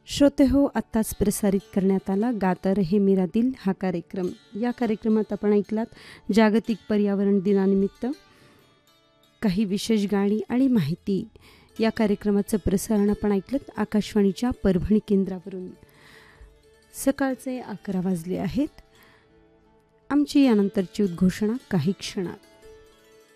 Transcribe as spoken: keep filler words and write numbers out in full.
श्रोते हो, आत्ताच प्रसारित करण्यात आला गाता रहे मेरा दिल हा कार्यक्रम. या कार्यक्रमात आपण ऐकलात जागतिक पर्यावरण दिनानिमित्त काही विशेष गाणी आणि माहिती. या कार्यक्रमाचं प्रसारण आपण ऐकलं आकाशवाणीच्या परभणी केंद्रावरून. सकाळचे अकरा वाजले आहेत. आमची यानंतरची उद्घोषणा काही क्षणात.